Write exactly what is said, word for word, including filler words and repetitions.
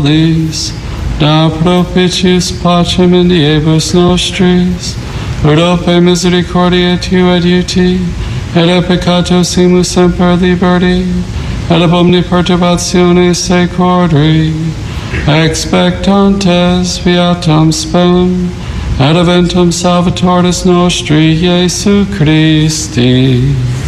da propitius pacem in diebus nostris, Europe misericordia tua adiuti, et a peccato simus semper liberti, et ab omni perturbationes secori, expectantes viatam spem, et eventum salvatoris nostri Iesu Christi.